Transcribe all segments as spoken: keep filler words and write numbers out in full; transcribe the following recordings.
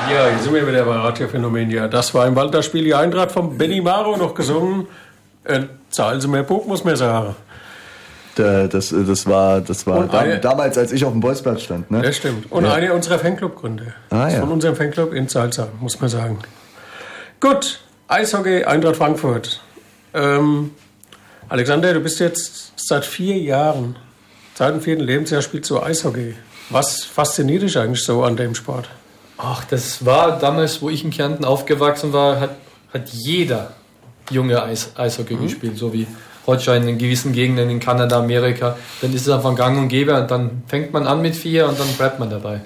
Ja, hier sind wir wieder bei Radio Phänomen. Ja, das war im Walter-Spiel die Eintracht von Benny Maro noch gesungen. Äh, zahlen Sie mehr Buch, muss man sagen. Das, das war, das war da, eine, damals, als ich auf dem Bolzplatz stand. Ne? Das stimmt. Und ja. Einer unserer Fanclub-Gründer. Ah, ja. Von unserem Fanclub in Salzach, muss man sagen. Gut, Eishockey, Eintracht Frankfurt. Ähm, Alexander, du bist jetzt seit vier Jahren, seit dem vierten Lebensjahr spielst du Eishockey. Was fasziniert dich eigentlich so an dem Sport? Ach, das war damals, wo ich in Kärnten aufgewachsen war, hat, hat jeder junge Eis, Eishockey mhm. gespielt, so wie heute in gewissen Gegenden in Kanada, Amerika. Dann ist es einfach gang und gäbe und dann fängt man an mit vier und dann bleibt man dabei.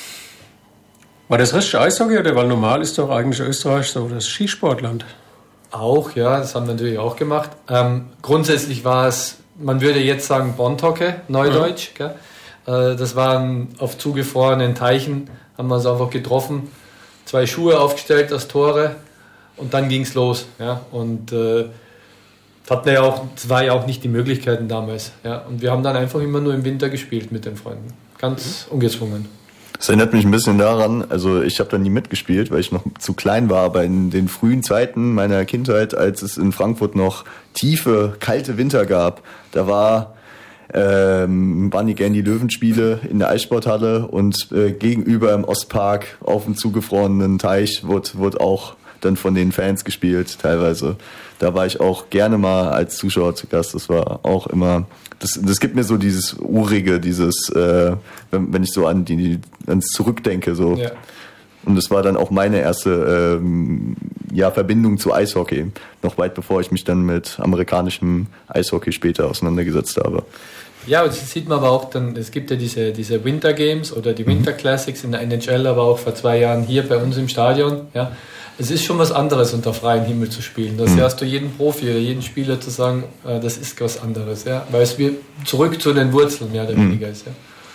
War das richtige Eishockey oder? Weil normal ist doch eigentlich Österreich so das Skisportland. Auch, ja, das haben wir natürlich auch gemacht. Ähm, grundsätzlich war es, man würde jetzt sagen Bonthocke, Neudeutsch. Mhm. Gell? Äh, das waren auf zugefrorenen Teichen, haben wir es einfach getroffen, zwei Schuhe aufgestellt als Tore und dann ging es los. Ja? Und äh, hatten ja auch, das war ja auch nicht die Möglichkeiten damals. Ja? Und wir haben dann einfach immer nur im Winter gespielt mit den Freunden. Ganz ungezwungen. Das erinnert mich ein bisschen daran, also ich habe da nie mitgespielt, weil ich noch zu klein war, aber in den frühen Zeiten meiner Kindheit, als es in Frankfurt noch tiefe, kalte Winter gab, da war ähm, waren die gern die Löwenspiele in der Eissporthalle und äh, gegenüber im Ostpark auf dem zugefrorenen Teich wurde, wurde auch dann von den Fans gespielt teilweise. Da war ich auch gerne mal als Zuschauer zu Gast. Das war auch immer, das, das gibt mir so dieses Urige, dieses, äh, wenn, wenn ich so an die, ans Zurückdenke, so. Ja. Und das war dann auch meine erste ähm, ja, Verbindung zu Eishockey. Noch weit bevor ich mich dann mit amerikanischem Eishockey später auseinandergesetzt habe. Ja, das sieht man aber auch dann, es gibt ja diese, diese Winter Games oder die Winter Classics in der N H L, aber auch vor zwei Jahren hier bei uns im Stadion, ja. Es ist schon was anderes, unter freiem Himmel zu spielen. Das mhm. hast du jeden Profi oder jeden Spieler zu sagen, äh, das ist was anderes, ja, weil es wie zurück zu den Wurzeln mehr oder mhm. weniger ist. Ja.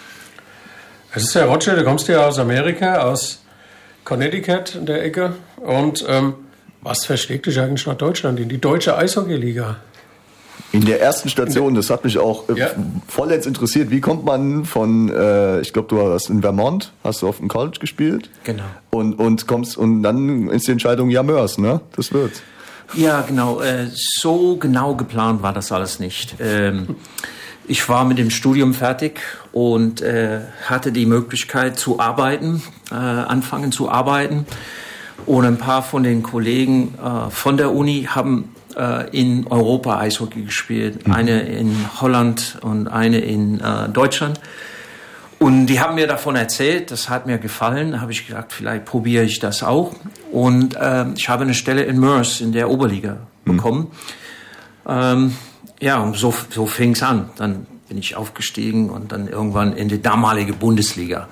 Es ist ja, Roger, du kommst ja aus Amerika, aus Connecticut in der Ecke. Und ähm, was verschlägt dich eigentlich nach Deutschland, in die deutsche Eishockey-Liga? In der ersten Station, das hat mich auch äh, ja. vollends interessiert. Wie kommt man von, äh, ich glaube, du warst in Vermont, hast du auf dem College gespielt? Genau. Und, und kommst, und dann ist die Entscheidung, ja, Mörs, ne? Das wird's. Ja, genau. Äh, so genau geplant war das alles nicht. Ähm, ich war mit dem Studium fertig und äh, hatte die Möglichkeit zu arbeiten, äh, anfangen zu arbeiten. Und ein paar von den Kollegen äh, von der Uni haben in Europa Eishockey gespielt, mhm. eine in Holland und eine in äh, Deutschland. Und die haben mir davon erzählt, das hat mir gefallen. Da habe ich gedacht, vielleicht probiere ich das auch. Und äh, ich habe eine Stelle in Mörs in der Oberliga mhm. bekommen. Ähm, ja, und so, so fing es an. Dann bin ich aufgestiegen und dann irgendwann in die damalige Bundesliga.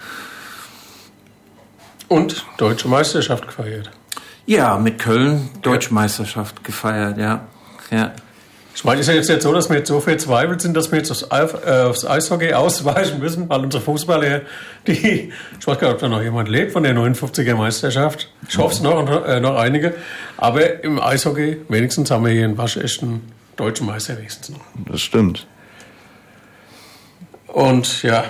Und Deutsche Meisterschaft gefeiert. Ja, mit Köln Deutsche Meisterschaft gefeiert, ja. ja. Ich meine, es ist ja jetzt nicht so, dass wir jetzt so verzweifelt sind, dass wir jetzt aufs, aufs Eishockey ausweichen müssen, weil unsere Fußballer, die, ich weiß gar nicht, ob da noch jemand lebt von der neunundfünfziger Meisterschaft. Ich hoffe es noch, äh, noch einige. Aber im Eishockey, wenigstens haben wir hier einen waschechten deutschen Meister wenigstens noch. Das stimmt. Und ja,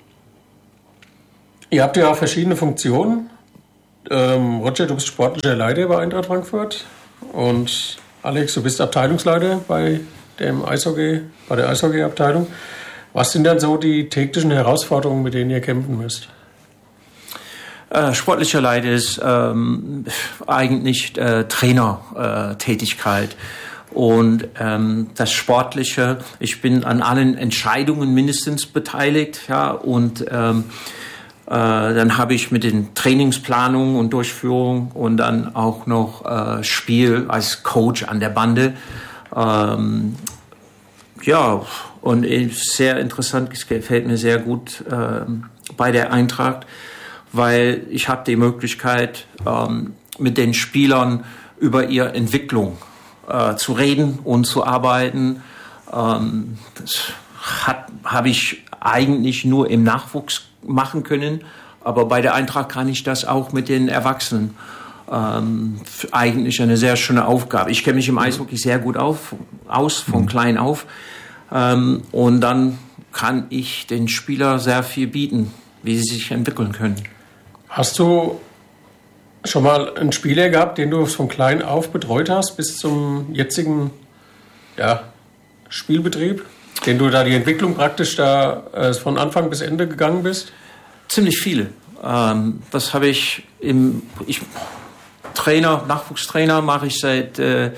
ihr habt ja auch verschiedene Funktionen. Ähm, Roger, du bist sportlicher Leiter bei Eintracht Frankfurt und Alex, du bist Abteilungsleiter bei dem Eishockey, bei der Eishockey-Abteilung. Was sind dann so die täglichen Herausforderungen, mit denen ihr kämpfen müsst? Äh, sportlicher Leiter ist ähm, eigentlich äh, Trainertätigkeit. Äh, und ähm, das Sportliche, ich bin an allen Entscheidungen mindestens beteiligt, ja, und ähm, dann habe ich mit den Trainingsplanungen und Durchführung und dann auch noch äh, Spiel als Coach an der Bande. Ähm, ja, und sehr interessant, es gefällt mir sehr gut äh, bei der Eintracht, weil ich habe die Möglichkeit, ähm, mit den Spielern über ihre Entwicklung äh, zu reden und zu arbeiten. Ähm, das habe ich eigentlich nur im Nachwuchs machen können, aber bei der Eintracht kann ich das auch mit den Erwachsenen. Ähm, eigentlich eine sehr schöne Aufgabe. Ich kenne mich im Eishockey sehr gut auf, aus, von klein auf. Ähm, und dann kann ich den Spielern sehr viel bieten, wie sie sich entwickeln können. Hast du schon mal einen Spieler gehabt, den du von klein auf betreut hast, bis zum jetzigen ja, Spielbetrieb, den du da die Entwicklung praktisch da äh, von Anfang bis Ende gegangen bist? Ziemlich viele. Ähm, das habe ich im ich, Trainer, Nachwuchstrainer mache ich seit äh,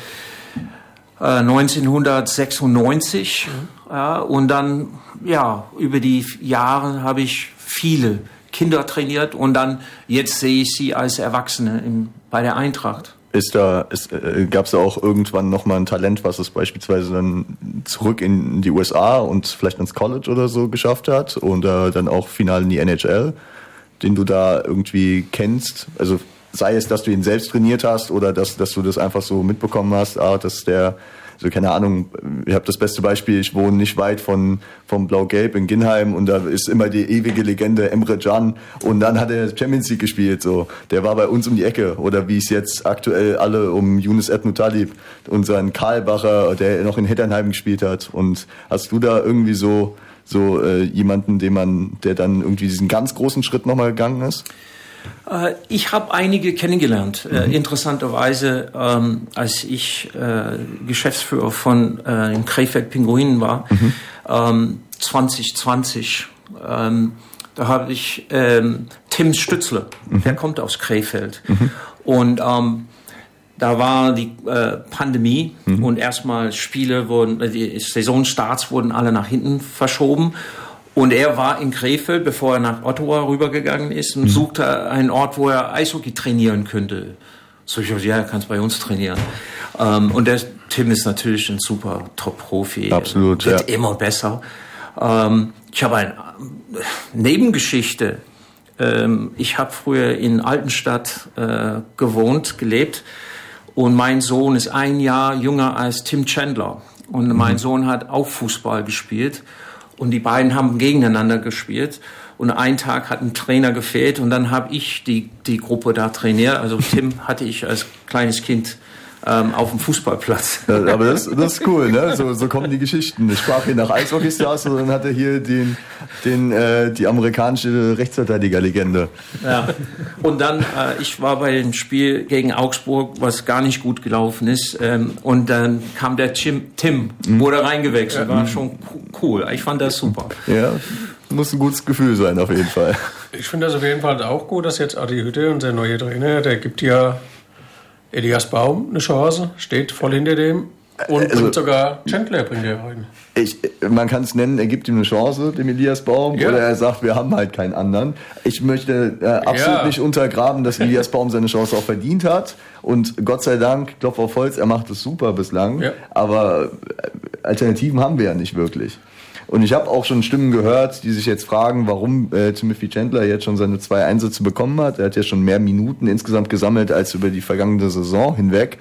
neunzehnhundertsechsundneunzig. Mhm. Ja, und dann ja über die Jahre habe ich viele Kinder trainiert und dann jetzt sehe ich sie als Erwachsene im, bei der Eintracht. Ist da, ist, äh, gab es da auch irgendwann nochmal ein Talent, was es beispielsweise dann zurück in die U S A und vielleicht ins College oder so geschafft hat und äh, dann auch final in die N H L, den du da irgendwie kennst? Also sei es, dass du ihn selbst trainiert hast oder dass, dass du das einfach so mitbekommen hast, ah, dass der, also keine Ahnung, ich habe das beste Beispiel, ich wohne nicht weit von vom Blau-Gelb in Ginheim und da ist immer die ewige Legende Emre Can und dann hat er Champions League gespielt, so. Der war bei uns um die Ecke oder wie es jetzt aktuell alle um Yunus Ed-Mutalib, unseren Karlbacher, der noch in Hetternheim gespielt hat. Und hast du da irgendwie so so äh, jemanden, den man, der dann irgendwie diesen ganz großen Schritt nochmal gegangen ist? Ich habe einige kennengelernt. Mhm. Äh, interessanterweise, ähm, als ich äh, Geschäftsführer von äh, den Krefeld Pinguinen war, mhm. ähm, zwanzig zwanzig, ähm, da habe ich ähm, Tim Stützle, mhm. der kommt aus Krefeld. Mhm. Und ähm, da war die äh, Pandemie mhm. und erstmal Spiele wurden, die Saisonstarts wurden alle nach hinten verschoben. Und er war in Krefeld, bevor er nach Ottawa rübergegangen ist und mhm. suchte einen Ort, wo er Eishockey trainieren könnte. So ich dachte, ja, er kann es bei uns trainieren. Ähm, und der Tim ist natürlich ein super Top-Profi. Absolut, wird ja. immer besser. Ähm, ich habe eine Nebengeschichte. Ähm, ich habe früher in Altenstadt äh, gewohnt, gelebt. Und mein Sohn ist ein Jahr jünger als Tim Chandler. Und mhm. mein Sohn hat auch Fußball gespielt. Und die beiden haben gegeneinander gespielt. Und einen Tag hat ein Trainer gefehlt. Und dann habe ich die, die Gruppe da trainiert. Also Tim hatte ich als kleines Kind ähm, auf dem Fußballplatz. Ja, aber das, das ist cool, ne? So, so kommen die Geschichten. Ich sprach hier nach Eishockey-Stars und dann hat er hier den, den, äh, die amerikanische Rechtsverteidiger-Legende. Ja. Und dann, äh, ich war bei dem Spiel gegen Augsburg, was gar nicht gut gelaufen ist. Ähm, und dann kam der Tim, Tim mhm. wurde reingewechselt. War schon cool. Ich fand das super. Ja, muss ein gutes Gefühl sein, auf jeden Fall. Ich finde das auf jeden Fall auch gut, dass jetzt Adi Hütte, unser neuer Trainer, der gibt ja Elias Baum eine Chance, steht voll hinter dem und also, bringt sogar Chandler bringt er rein. Ich, man kann es nennen, er gibt ihm eine Chance, dem Elias Baum, ja. Oder er sagt, wir haben halt keinen anderen. Ich möchte äh, absolut ja. nicht untergraben, dass Elias Baum seine Chance auch verdient hat und Gott sei Dank, Klopf auf Holz, er macht es super bislang, ja. Aber Alternativen haben wir ja nicht wirklich. Und ich habe auch schon Stimmen gehört, die sich jetzt fragen, warum äh, Timothy Chandler jetzt schon seine zwei Einsätze bekommen hat. Er hat ja schon mehr Minuten insgesamt gesammelt als über die vergangene Saison hinweg.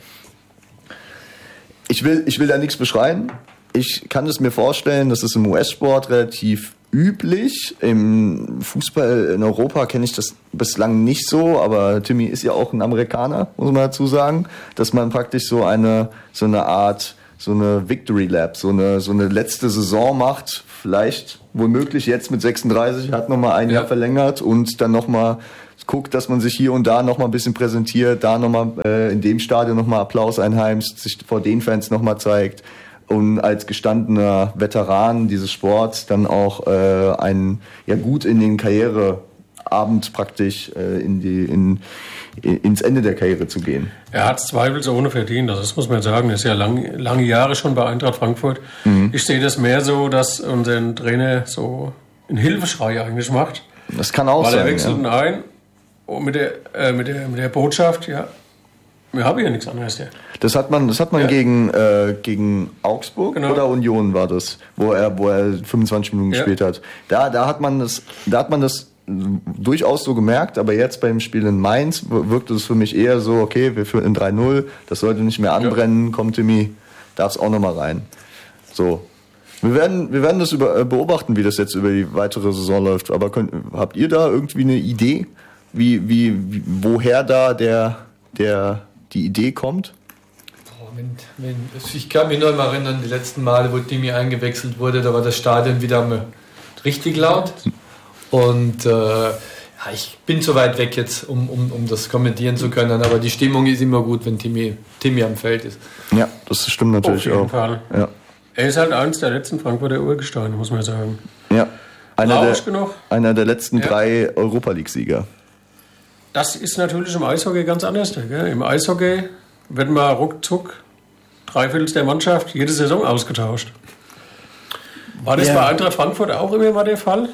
Ich will, ich will da nichts beschreien. Ich kann es mir vorstellen, das ist im U S-Sport relativ üblich. Im Fußball in Europa kenne ich das bislang nicht so, aber Timmy ist ja auch ein Amerikaner, muss man dazu sagen, dass man praktisch so eine, so eine Art... so eine Victory Lap, so eine, so eine letzte Saison macht, vielleicht womöglich jetzt mit sechsunddreißig, hat nochmal ein ja. Jahr verlängert und dann nochmal guckt, dass man sich hier und da nochmal ein bisschen präsentiert, da nochmal äh, in dem Stadion nochmal Applaus einheimst, sich vor den Fans nochmal zeigt und als gestandener Veteran dieses Sports dann auch äh, einen, ja gut in den Karriereabend praktisch äh, in die, in ins Ende der Karriere zu gehen. Er hat es zweifelsohne verdient, das muss man sagen. Er ist ja lang, lange Jahre schon bei Eintracht Frankfurt. Mhm. Ich sehe das mehr so, dass unser Trainer so einen Hilfeschrei eigentlich macht. Das kann auch weil sein. Weil er wechselt ihn ja. ein und mit der, äh, mit, der, mit der Botschaft, ja, wir haben ja nichts anderes. Ja. Das hat man, das hat man ja. gegen, äh, gegen Augsburg genau. oder Union war das, wo er, wo er fünfundzwanzig Minuten ja. gespielt hat. Da, da hat man das, da hat man das durchaus so gemerkt, aber jetzt beim Spiel in Mainz wirkte es für mich eher so, okay, wir führen in drei null, das sollte nicht mehr anbrennen, ja. Komm Timmy, darf's auch nochmal rein. So. Wir werden, wir werden das über, beobachten, wie das jetzt über die weitere Saison läuft, aber könnt, habt ihr da irgendwie eine Idee, wie, wie, wie woher da der, der, die Idee kommt? Wenn, wenn, ich kann mich noch mal erinnern, die letzten Male, wo Timmy eingewechselt wurde, da war das Stadion wieder richtig laut. Und äh, Ich bin zu weit weg jetzt, um, um, um das kommentieren zu können, aber die Stimmung ist immer gut, wenn Timmy, Timmy am Feld ist. Ja, das stimmt natürlich Auf jeden auch. Fall. Ja. Er ist halt eins der letzten Frankfurter Urgesteine, muss man sagen. Ja, einer, der, genug. einer der letzten Ja. drei Europa-League-Sieger. Das ist natürlich im Eishockey ganz anders. Gell? Im Eishockey wird mal ruckzuck drei Viertel der Mannschaft jede Saison ausgetauscht. War das Ja. bei Eintracht Frankfurt auch immer mal der Fall?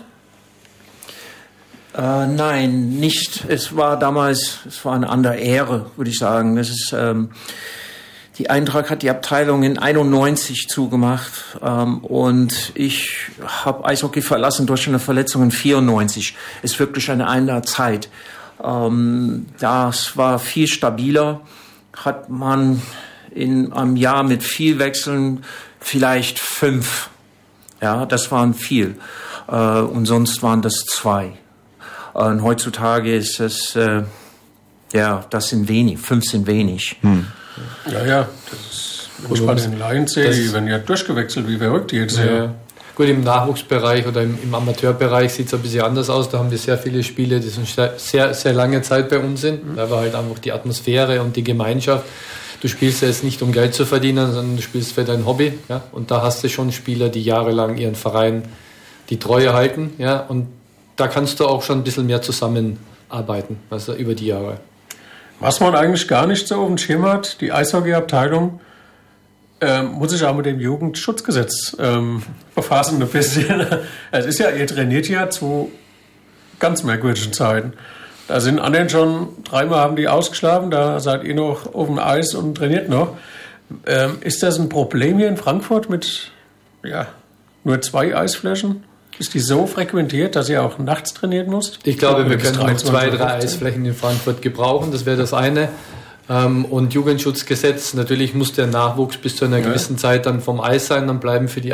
Äh, nein, nicht. Es war damals, es war eine andere Ehre, würde ich sagen. Das ist, ähm, die Eintracht hat die Abteilung in einundneunzig zugemacht ähm, und ich habe Eishockey verlassen durch eine Verletzung in vierundneunzig. Ist wirklich eine andere Zeit. Ähm, das war viel stabiler. Hat man in einem Jahr mit viel Wechseln vielleicht fünf. Ja, das waren viel. Äh, und sonst waren das zwei. Und heutzutage ist es, äh, ja, das sind wenig, fünf sind wenig. Hm. Ja, ja, das ist, wenn ich bei den Lions sehe, die werden ja durchgewechselt, wie verrückt jetzt. Ja. Ja. Gut, im Nachwuchsbereich oder im, im Amateurbereich sieht es ein bisschen anders aus. Da haben wir sehr viele Spiele, die schon sehr, sehr lange Zeit bei uns sind. Mhm. Da war halt einfach die Atmosphäre und die Gemeinschaft. Du spielst ja jetzt nicht, um Geld zu verdienen, sondern du spielst für dein Hobby. Ja? Und da hast du schon Spieler, die jahrelang ihren Verein die Treue halten. Ja? Und da kannst du auch schon ein bisschen mehr zusammenarbeiten, also über die Jahre. Was man eigentlich gar nicht so auf dem Schirm hat, die Eishockey-Abteilung ähm, muss sich auch mit dem Jugendschutzgesetz ähm, befassen ein bisschen. Es ist ja, ihr trainiert ja zu ganz merkwürdigen Zeiten. Da sind anderen schon, dreimal haben die ausgeschlafen, da seid ihr noch auf dem Eis und trainiert noch. Ähm, ist das ein Problem hier in Frankfurt mit ja, nur zwei Eisflächen? Ist die so frequentiert, dass ihr auch nachts trainieren müsst? Ich glaube, wir können noch zwei, drei Eisflächen in Frankfurt gebrauchen. Das wäre das eine. Und Jugendschutzgesetz, natürlich muss der Nachwuchs bis zu einer gewissen ja. Zeit dann vom Eis sein. Dann bleiben für die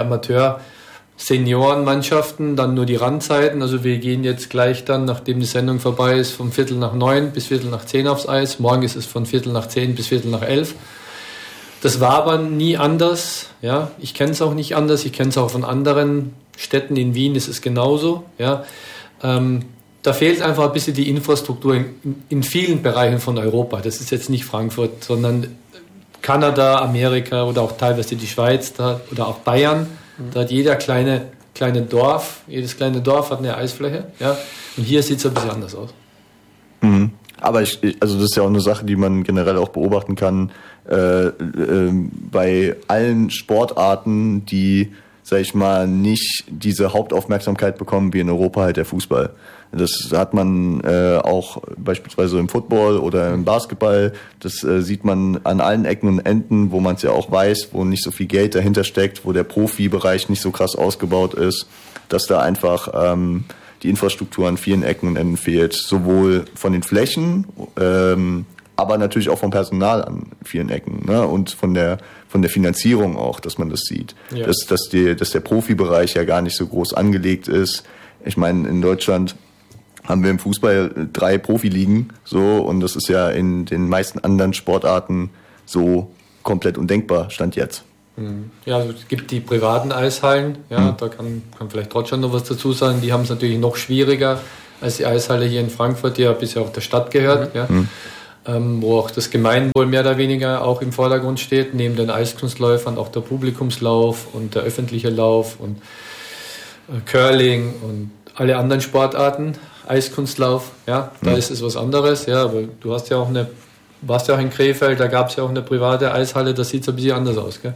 Amateur-Seniorenmannschaften dann nur die Randzeiten. Also wir gehen jetzt gleich dann, nachdem die Sendung vorbei ist, vom Viertel nach neun bis Viertel nach zehn aufs Eis. Morgen ist es von Viertel nach zehn bis Viertel nach elf. Das war aber nie anders. Ja, ich kenne es auch nicht anders. Ich kenne es auch von anderen Städten. In Wien ist es genauso. Ja, ähm, da fehlt einfach ein bisschen die Infrastruktur in, in vielen Bereichen von Europa. Das ist jetzt nicht Frankfurt, sondern Kanada, Amerika oder auch teilweise die Schweiz da, oder auch Bayern. Mhm. Da hat jeder kleine, kleine Dorf, jedes kleine Dorf hat eine Eisfläche. Ja, und hier sieht es ein bisschen anders aus. Mhm. Aber ich, also das ist ja auch eine Sache, die man generell auch beobachten kann äh, äh, bei allen Sportarten, die, sag ich mal, nicht diese Hauptaufmerksamkeit bekommen wie in Europa halt der Fußball. Das hat man äh, auch beispielsweise im Football oder im Basketball. Das äh, sieht man an allen Ecken und Enden, wo man es ja auch weiß, wo nicht so viel Geld dahinter steckt, wo der Profibereich nicht so krass ausgebaut ist, dass da einfach ähm, die Infrastruktur an vielen Ecken und Enden fehlt, sowohl von den Flächen, ähm, aber natürlich auch vom Personal an vielen Ecken, ne? Und von der von der Finanzierung auch, dass man das sieht, ja. dass dass die dass der Profibereich ja gar nicht so groß angelegt ist. Ich meine, in Deutschland haben wir im Fußball drei Profiligen, so, und das ist ja in den meisten anderen Sportarten so komplett undenkbar, Stand jetzt. Ja, also es gibt die privaten Eishallen, ja, mhm. da kann, kann vielleicht trotzdem noch was dazu sagen, die haben es natürlich noch schwieriger als die Eishalle hier in Frankfurt, die ja bisher auch der Stadt gehört, mhm. ja, ähm, wo auch das Gemeinwohl mehr oder weniger auch im Vordergrund steht, neben den Eiskunstläufern auch der Publikumslauf und der öffentliche Lauf und äh, Curling und alle anderen Sportarten, Eiskunstlauf, ja, da mhm. ist es was anderes, ja, aber du hast ja auch eine, warst ja auch in Krefeld, da gab es ja auch eine private Eishalle, das sieht so ein bisschen anders aus, gell?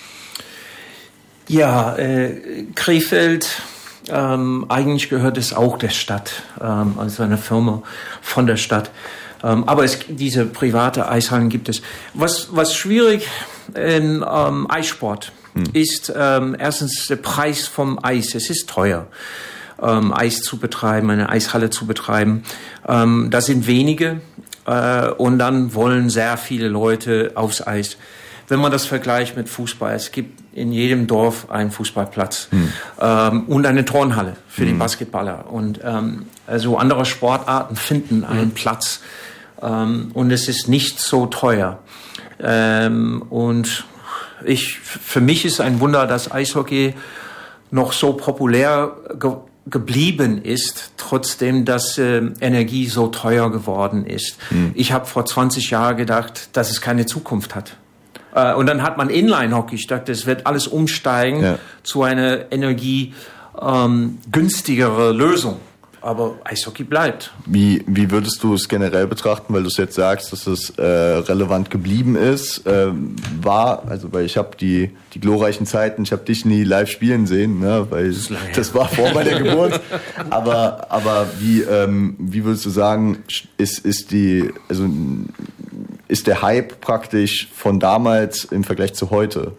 Ja, äh, Krefeld, ähm, eigentlich gehört es auch der Stadt, ähm, also eine Firma von der Stadt. Ähm, aber es, diese private Eishallen gibt es. Was, was schwierig in ähm, Eissport hm. ist, ähm, erstens der Preis vom Eis. Es ist teuer, ähm, Eis zu betreiben, eine Eishalle zu betreiben. Ähm, das sind wenige äh, und dann wollen sehr viele Leute aufs Eis. Wenn man das vergleicht mit Fußball, es gibt in jedem Dorf einen Fußballplatz hm. ähm, und eine Turnhalle für hm. die Basketballer. Und ähm, also andere Sportarten finden einen hm. Platz ähm, und es ist nicht so teuer. Ähm, und ich, für mich ist ein Wunder, dass Eishockey noch so populär ge- geblieben ist, trotzdem, dass äh, Energie so teuer geworden ist. Mhm. Ich habe vor zwanzig Jahren gedacht, dass es keine Zukunft hat. Äh, und dann hat man Inline-Hockey. Ich dachte, es wird alles umsteigen ja. zu einer energie ähm, günstigere Lösung. Aber Eishockey bleibt. Wie, wie würdest du es generell betrachten, weil du es jetzt sagst, dass es äh, relevant geblieben ist? Äh, war, also weil ich habe die, die glorreichen Zeiten, ich habe dich nie live spielen sehen, ne, weil das, das war vor meiner Geburt. Aber, aber wie, ähm, wie würdest du sagen, ist, ist die, also ist der Hype praktisch von damals im Vergleich zu heute?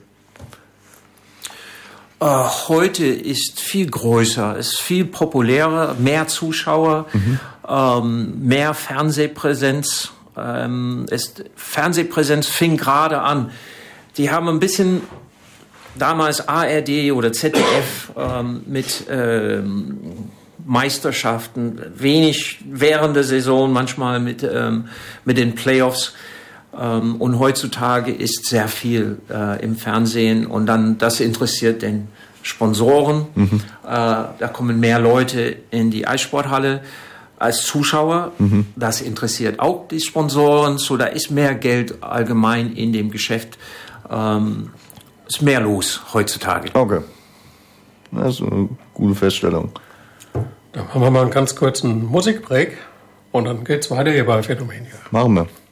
Heute ist viel größer, ist viel populärer, mehr Zuschauer, mhm. ähm, mehr Fernsehpräsenz. Ähm, ist, Fernsehpräsenz fing gerade an. Die haben ein bisschen damals A R D oder Z D F ähm, mit ähm, Meisterschaften, wenig während der Saison, manchmal mit, ähm, mit den Playoffs. Ähm, und heutzutage ist sehr viel äh, im Fernsehen und dann das interessiert den Sponsoren. Mhm. Äh, da kommen mehr Leute in die Eissporthalle als Zuschauer. Mhm. Das interessiert auch die Sponsoren. So, da ist mehr Geld allgemein in dem Geschäft. Ähm, ist mehr los heutzutage. Okay. Das ist eine gute Feststellung. Dann machen wir mal einen ganz kurzen Musikbreak und dann geht's weiter hier bei Phänomenia. Machen wir.